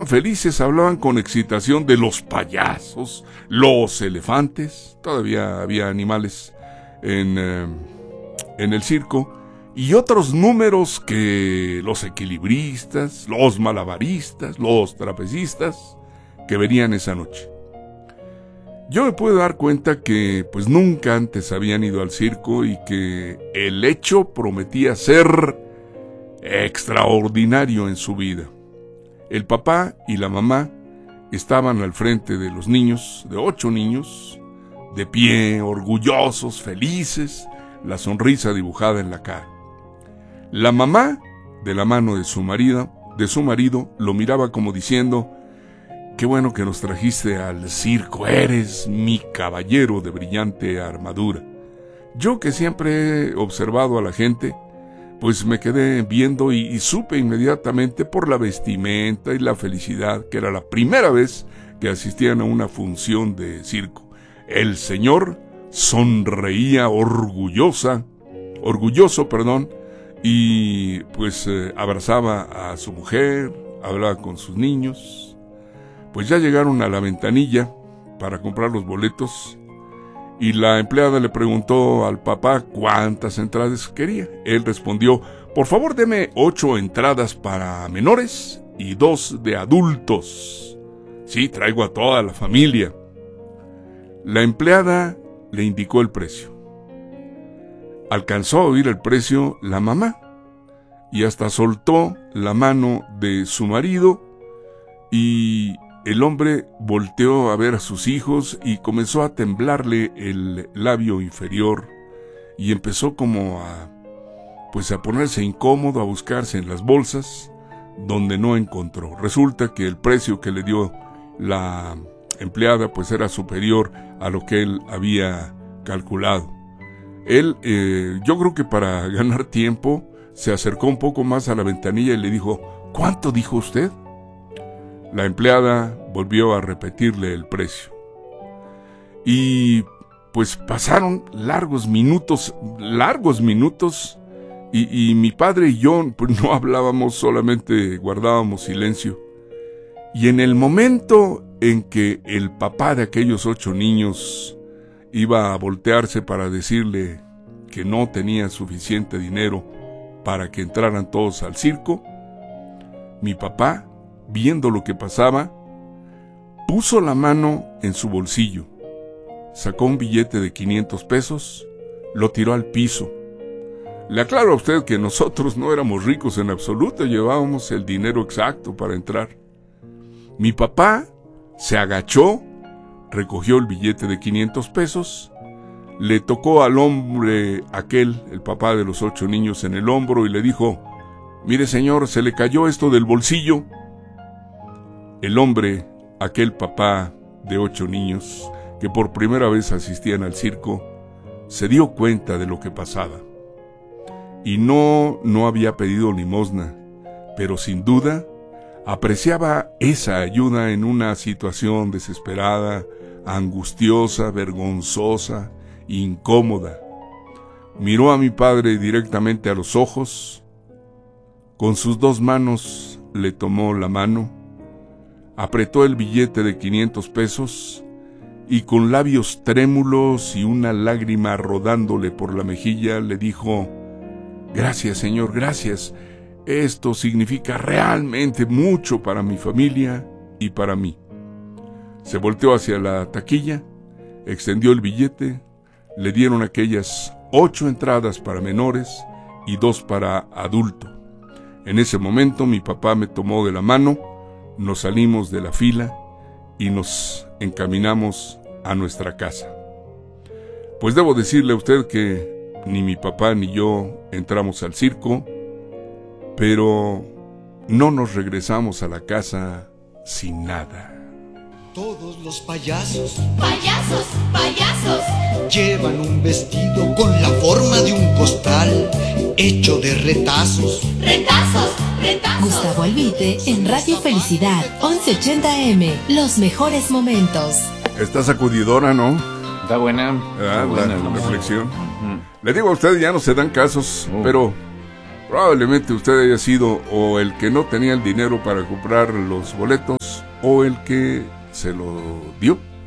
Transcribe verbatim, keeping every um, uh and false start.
felices hablaban con excitación de los payasos, los elefantes, todavía había animales en, eh, en el circo, y otros números que los equilibristas, los malabaristas, los trapecistas que venían esa noche. Yo me pude dar cuenta que pues nunca antes habían ido al circo y que el hecho prometía ser extraordinario en su vida. El papá y la mamá estaban al frente de los niños, de ocho niños, de pie, orgullosos, felices, la sonrisa dibujada en la cara. La mamá, de la mano de su marido, de su marido, lo miraba como diciendo: qué bueno que nos trajiste al circo, eres mi caballero de brillante armadura. Yo, que siempre he observado a la gente, pues me quedé viendo y, y supe inmediatamente por la vestimenta y la felicidad que era la primera vez que asistían a una función de circo. El señor sonreía orgullosa, orgulloso, perdón, y pues eh, abrazaba a su mujer, hablaba con sus niños. Pues ya llegaron a la ventanilla para comprar los boletos y la empleada le preguntó al papá cuántas entradas quería. Él respondió: por favor, deme ocho entradas para menores y dos de adultos. Sí, traigo a toda la familia. La empleada le indicó el precio. Alcanzó a oír el precio la mamá y hasta soltó la mano de su marido, y el hombre volteó a ver a sus hijos y comenzó a temblarle el labio inferior y empezó como a, pues a ponerse incómodo, a buscarse en las bolsas, donde no encontró. Resulta que el precio que le dio la empleada pues era superior a lo que él había calculado. Él, eh, yo creo que para ganar tiempo, se acercó un poco más a la ventanilla y le dijo: ¿cuánto dijo usted? La empleada volvió a repetirle el precio. Y pues pasaron largos minutos, largos minutos, y, y mi padre y yo pues no hablábamos, solamente guardábamos silencio. Y en el momento en que el papá de aquellos ocho niños iba a voltearse para decirle que no tenía suficiente dinero para que entraran todos al circo, mi papá, viendo lo que pasaba, puso la mano en su bolsillo, sacó un billete de quinientos pesos, lo tiró al piso. Le aclaro a usted que nosotros no éramos ricos en absoluto, llevábamos el dinero exacto para entrar. Mi papá se agachó, recogió el billete de quinientos pesos, le tocó al hombre aquel, el papá de los ocho niños, en el hombro y le dijo: mire señor, se le cayó esto del bolsillo. El hombre, aquel papá de ocho niños, que por primera vez asistían al circo, se dio cuenta de lo que pasaba. Y no, no había pedido limosna, pero sin duda apreciaba esa ayuda en una situación desesperada, angustiosa, vergonzosa, incómoda. Miró a mi padre directamente a los ojos, con sus dos manos le tomó la mano, apretó el billete de quinientos pesos y con labios trémulos y una lágrima rodándole por la mejilla le dijo: gracias, señor, gracias. Esto significa realmente mucho para mi familia y para mí. Se volteó hacia la taquilla, extendió el billete, le dieron aquellas ocho entradas para menores y dos para adulto. En ese momento mi papá me tomó de la mano, nos salimos de la fila y nos encaminamos a nuestra casa. Pues debo decirle a usted que ni mi papá ni yo entramos al circo, pero no nos regresamos a la casa sin nada. Todos los payasos, payasos, payasos, llevan un vestido con la forma de un costal hecho de retazos. Retazos, retazos. Gustavo Albite en Radio Felicidad, once ochenta A M, los mejores momentos. Está sacudidora, ¿no? Está buena. Ah, Está buena la, la reflexión. Uh-huh. Le digo a usted, ya no se dan casos, uh. pero probablemente usted haya sido o el que no tenía el dinero para comprar los boletos, o el que se lo dio.